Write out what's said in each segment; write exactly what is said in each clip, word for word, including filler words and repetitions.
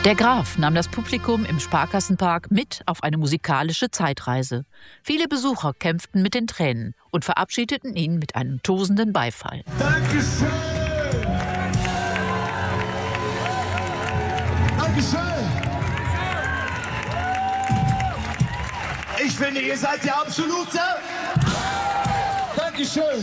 Der Graf nahm das Publikum im Sparkassenpark mit auf eine musikalische Zeitreise. Viele Besucher kämpften mit den Tränen und verabschiedeten ihn mit einem tosenden Beifall. Dankeschön! Dankeschön! Ich finde, ihr seid der Absolute! Dankeschön!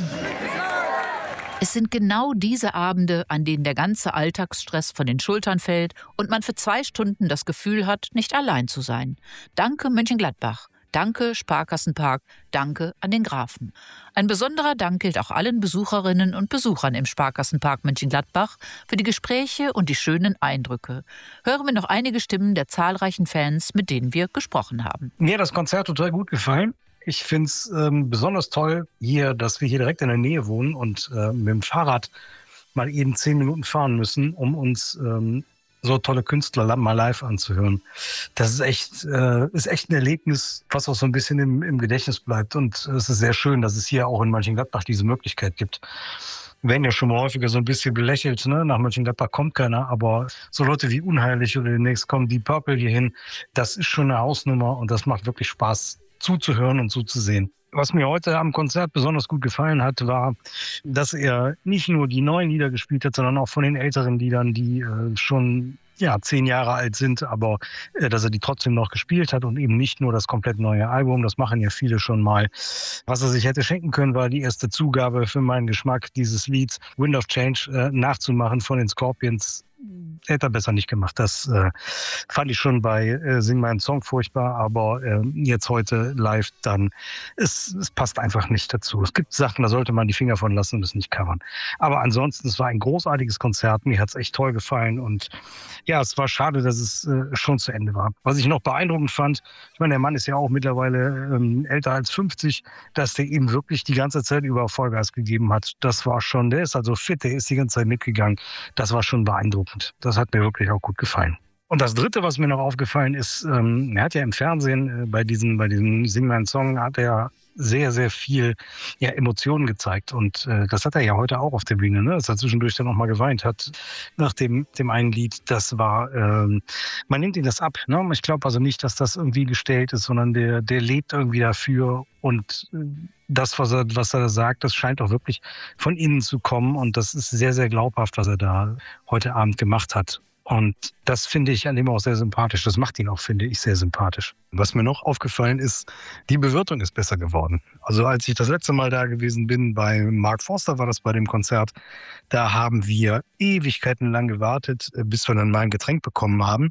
Es sind genau diese Abende, an denen der ganze Alltagsstress von den Schultern fällt und man für zwei Stunden das Gefühl hat, nicht allein zu sein. Danke Mönchengladbach, danke Sparkassenpark, danke an den Grafen. Ein besonderer Dank gilt auch allen Besucherinnen und Besuchern im Sparkassenpark Mönchengladbach für die Gespräche und die schönen Eindrücke. Hören wir noch einige Stimmen der zahlreichen Fans, mit denen wir gesprochen haben. Mir hat das Konzert total gut gefallen. Ich finde es ähm, besonders toll, hier, dass wir hier direkt in der Nähe wohnen und äh, mit dem Fahrrad mal eben zehn Minuten fahren müssen, um uns ähm, so tolle Künstler mal live anzuhören. Das ist echt, äh, ist echt ein Erlebnis, was auch so ein bisschen im, im Gedächtnis bleibt. Und es ist sehr schön, dass es hier auch in Mönchengladbach diese Möglichkeit gibt. Wir werden ja schon mal häufiger so ein bisschen belächelt, ne? Nach Mönchengladbach kommt keiner, aber so Leute wie Unheilig oder demnächst kommen Deep Purple hier hin, das ist schon eine Hausnummer und das macht wirklich Spaß zuzuhören und zuzusehen. Was mir heute am Konzert besonders gut gefallen hat, war, dass er nicht nur die neuen Lieder gespielt hat, sondern auch von den älteren Liedern, die äh, schon ja, zehn Jahre alt sind, aber äh, dass er die trotzdem noch gespielt hat und eben nicht nur das komplett neue Album. Das machen ja viele schon mal. Was er sich hätte schenken können, war die erste Zugabe für meinen Geschmack dieses Lieds Wind of Change äh, nachzumachen von den Scorpions. Hätte er besser nicht gemacht. Das äh, fand ich schon bei äh, Sing meinen Song furchtbar, aber äh, jetzt heute live dann, es, es passt einfach nicht dazu. Es gibt Sachen, da sollte man die Finger von lassen und es nicht covern. Aber ansonsten, es war ein großartiges Konzert, mir hat es echt toll gefallen und ja, es war schade, dass es äh, schon zu Ende war. Was ich noch beeindruckend fand, ich meine, der Mann ist ja auch mittlerweile ähm, älter als fünfzig, dass der eben wirklich die ganze Zeit über Vollgas gegeben hat. Das war schon, der ist also fit, der ist die ganze Zeit mitgegangen. Das war schon beeindruckend. Das hat mir wirklich auch gut gefallen. Und das Dritte, was mir noch aufgefallen ist, ähm, er hat ja im Fernsehen äh, bei diesem, bei diesem Sing meinen Song hat er sehr, sehr viel ja, Emotionen gezeigt. Und äh, das hat er ja heute auch auf der Bühne, ne? Dass er zwischendurch dann auch mal geweint hat nach dem, dem einen Lied. Das war, ähm, man nimmt ihm das ab. Ne? Ich glaube also nicht, dass das irgendwie gestellt ist, sondern der, der lebt irgendwie dafür. Und äh, das, was er, was er sagt, das scheint auch wirklich von innen zu kommen. Und das ist sehr, sehr glaubhaft, was er da heute Abend gemacht hat. Und das finde ich an ihm auch sehr sympathisch. Das macht ihn auch, finde ich, sehr sympathisch. Was mir noch aufgefallen ist, die Bewirtung ist besser geworden. Also als ich das letzte Mal da gewesen bin, bei Mark Forster war das bei dem Konzert, da haben wir Ewigkeiten lang gewartet, bis wir dann mal ein Getränk bekommen haben.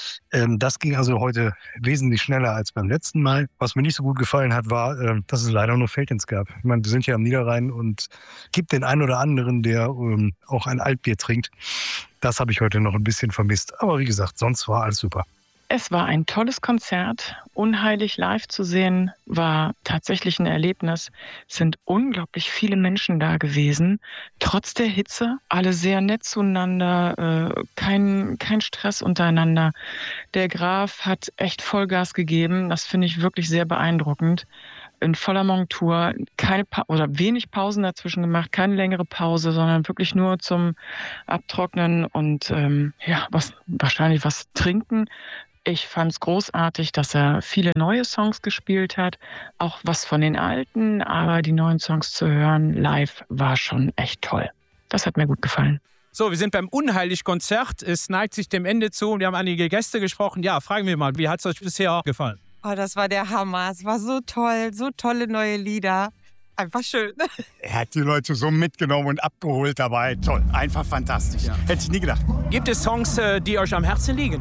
Das ging also heute wesentlich schneller als beim letzten Mal. Was mir nicht so gut gefallen hat, war, dass es leider nur Feldins gab. Ich meine, wir sind ja am Niederrhein und gibt den einen oder anderen, der auch ein Altbier trinkt. Das habe ich heute noch ein bisschen vermisst. Aber wie gesagt, sonst war alles super. Es war ein tolles Konzert. Unheilig live zu sehen war tatsächlich ein Erlebnis. Es sind unglaublich viele Menschen da gewesen. Trotz der Hitze, alle sehr nett zueinander, äh, kein, kein Stress untereinander. Der Graf hat echt Vollgas gegeben. Das finde ich wirklich sehr beeindruckend. In voller Montur, keine pa- oder wenig Pausen dazwischen gemacht, keine längere Pause, sondern wirklich nur zum Abtrocknen und ähm, ja, was wahrscheinlich was trinken. Ich fand es großartig, dass er viele neue Songs gespielt hat, auch was von den alten, aber die neuen Songs zu hören live war schon echt toll. Das hat mir gut gefallen. So, wir sind beim Unheilig-Konzert. Es neigt sich dem Ende zu und wir haben einige Gäste gesprochen. Ja, fragen wir mal, wie hat es euch bisher gefallen? Oh, das war der Hammer. Es war so toll, so tolle neue Lieder. Einfach schön. Er hat die Leute so mitgenommen und abgeholt dabei. Toll, einfach fantastisch. Ja. Hätte ich nie gedacht. Gibt es Songs, die euch am Herzen liegen?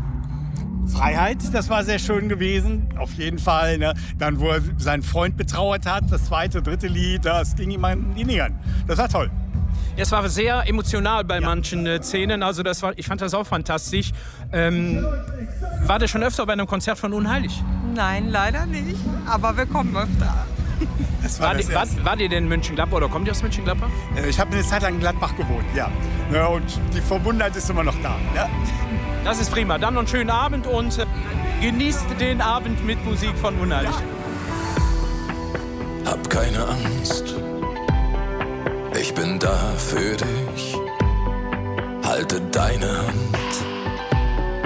Freiheit, das war sehr schön gewesen, auf jeden Fall. Ne? Dann, wo er seinen Freund betrauert hat, das zweite, dritte Lied, das ging ihm an die Nieren. Das war toll. Ja, es war sehr emotional bei ja. manchen äh, Szenen, also das war, ich fand das auch fantastisch. Ähm, war der schon öfter bei einem Konzert von Unheilig? Nein, leider nicht, aber wir kommen öfter. Das war, war, das die, war, war ihr denn in Mönchengladbach oder kommt ihr aus Mönchengladbach? Äh, ich habe eine Zeit lang in Gladbach gewohnt, ja. ja. Und die Verbundenheit ist immer noch da. Ja. Das ist prima. Dann noch einen schönen Abend und äh, genießt den Abend mit Musik von Unheilig. Ja. Hab keine Angst. Ich bin da für dich. Halte deine Hand.